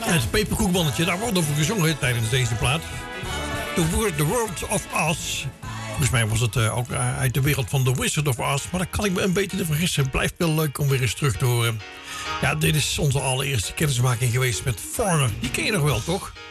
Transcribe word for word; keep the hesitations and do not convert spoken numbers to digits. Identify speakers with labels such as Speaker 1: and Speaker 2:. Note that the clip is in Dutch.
Speaker 1: Het peperkoekmannetje, daar wordt over gezongen tijdens deze plaat. The World, the World of Oz. Volgens mij was het uh, ook uh, uit de wereld van The Wizard of Oz. Maar daar kan ik me een beetje vergissen. Het blijft wel leuk om weer eens terug te horen. Ja, dit is onze allereerste kennismaking geweest met Foreigner. Die ken je nog wel, toch?